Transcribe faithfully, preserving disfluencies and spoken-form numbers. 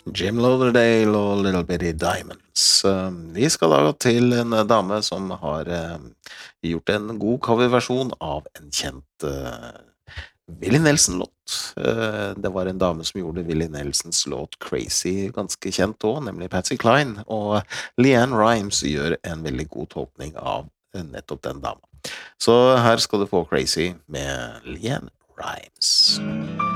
Jim Lauderdale og Little Bitty Diamonds. Um, Vi skal da til en eh, dame som har eh, gjort en god coverversjon av en kjent eh, Willie Nelson-låt. Eh, Det var en dame som gjorde Willie Nelsons låt Crazy ganske kjent også, nemlig Patsy Cline, og Leanne Rimes gjør en veldig god tolkning av eh, nettopp den dama. Så her skal du få Crazy med Leanne Rimes.